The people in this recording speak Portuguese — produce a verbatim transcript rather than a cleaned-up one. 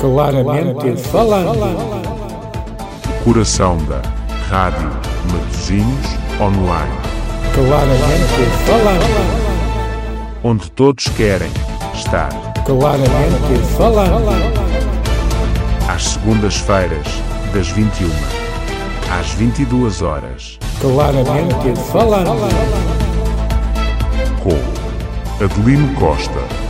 Claramente falando. Coração da Rádio Matosinhos Online. Claramente falando. Onde todos querem estar. Claramente falando. Às segundas-feiras, das vinte e uma às vinte e duas horas. Claramente falando. Com Adelino Costa